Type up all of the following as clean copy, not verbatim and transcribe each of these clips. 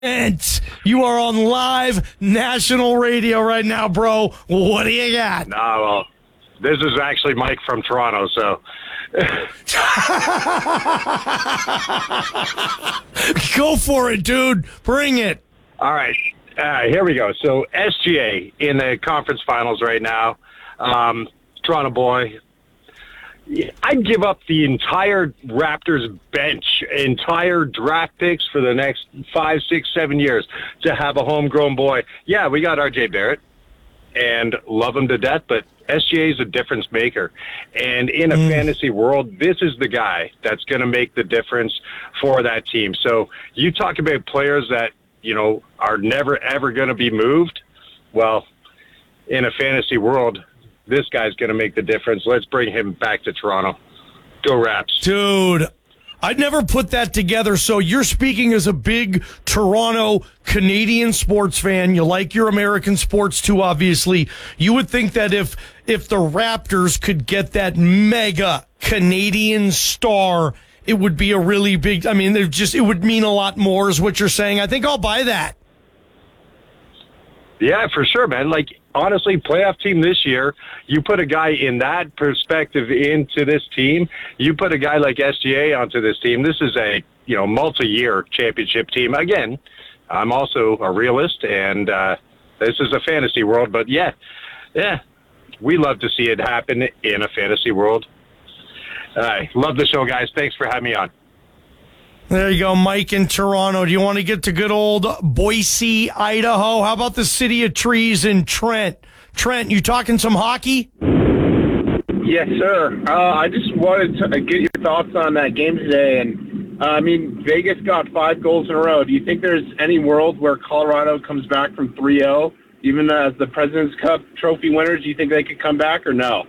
And you are on live national radio right now, bro. What do you got? Well, this is actually Mike from Toronto, so. Go for it, dude. Bring it. All right. Here we go. So SGA in the conference finals right now. Toronto boy. I'd give up the entire Raptors bench, entire draft picks for the next 5, 6, 7 years to have a homegrown boy. Yeah, we got RJ Barrett and love him to death, but SGA is a difference maker. And in a fantasy world, this is the guy that's going to make the difference for that team. So you talk about players that, are never, ever going to be moved. Well, in a fantasy world, this guy's going to make the difference. Let's bring him back to Toronto. Go Raps. Dude, I'd never put that together. So you're speaking as a big Toronto Canadian sports fan. You like your American sports too, obviously. You would think that if the Raptors could get that mega Canadian star, it would be a really big, it would mean a lot more is what you're saying. I think I'll buy that. Yeah, for sure, man. Honestly, playoff team this year, you put a guy in that perspective into this team, you put a guy like SGA onto this team, this is a, multi-year championship team. Again, I'm also a realist, and this is a fantasy world, but yeah, we love to see it happen in a fantasy world. Love the show, guys. Thanks for having me on. There you go, Mike in Toronto. Do you want to get to good old Boise, Idaho? How about the City of Trees in Trent? Trent, you talking some hockey? Yes, sir. I just wanted to get your thoughts on that game today. And Vegas got 5 goals in a row. Do you think there's any world where Colorado comes back from 3-0, even as the President's Cup trophy winners? Do you think they could come back or no?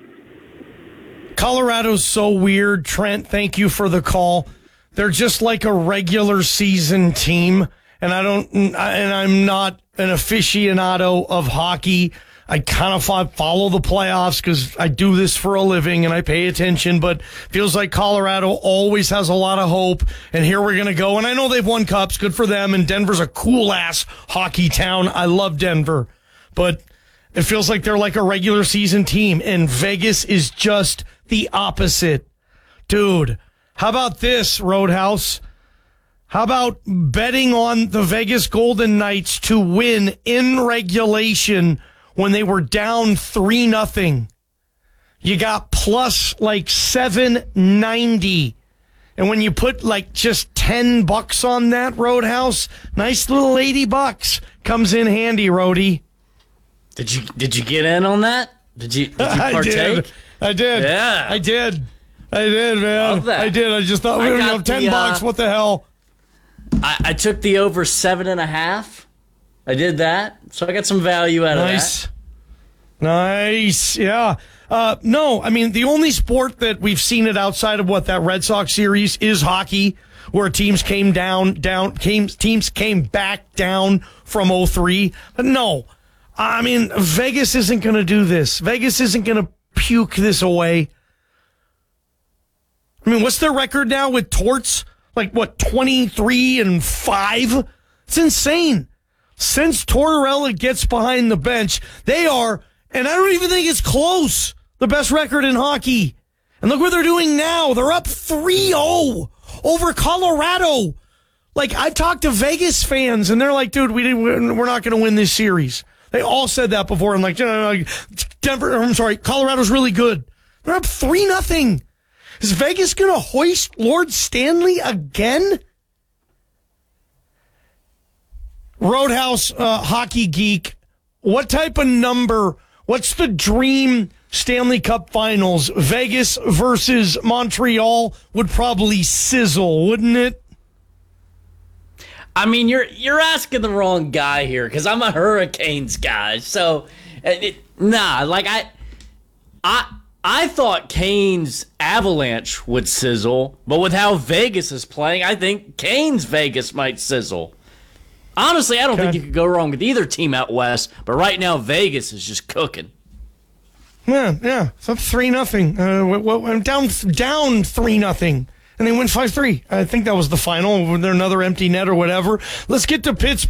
Colorado's so weird, Trent. Thank you for the call. They're just like a regular season team, and I'm not an aficionado of hockey. I kind of follow the playoffs because I do this for a living and I pay attention, but feels like Colorado always has a lot of hope, and here we're going to go. And I know they've won cups, good for them, and Denver's a cool-ass hockey town. I love Denver, but it feels like they're like a regular season team, and Vegas is just the opposite. Dude, how about this, Roadhouse? How about betting on the Vegas Golden Knights to win in regulation when they were down 3-0? You got plus $790. And when you put just $10 on that, Roadhouse, nice little $80 comes in handy, Roadie. Did you get in on that? Did you partake? I did. Yeah. I did, man. Love that. I did. I just thought, $10, what the hell? I took the over 7.5. I did that. So I got some value out of that. Nice. Yeah. No, the only sport that we've seen it outside of that Red Sox series is hockey, where teams came teams came back down from 0-3. But no, Vegas isn't going to do this. Vegas isn't going to puke this away. What's their record now with Torts? 23-5? It's insane. Since Tortorella gets behind the bench, they are, and I don't even think it's close, the best record in hockey. And look what they're doing now. They're up 3-0 over Colorado. I've talked to Vegas fans, and they're like, dude, we're not going to win this series. They all said that before. I'm like, Colorado's really good. They're up 3-0. Is Vegas going to hoist Lord Stanley again? Roadhouse hockey geek, what type of number, what's the dream Stanley Cup Finals? Vegas versus Montreal would probably sizzle, wouldn't it? You're asking the wrong guy here because I'm a Hurricanes guy. So, I thought Canes Avalanche would sizzle, but with how Vegas is playing, I think Canes Vegas might sizzle. Honestly, I don't think you could go wrong with either team out west, but right now Vegas is just cooking. Yeah. It's up 3-0. I'm down 3-0. and they win 5-3. I think that was the final. They're another empty net or whatever. Let's get to Pittsburgh.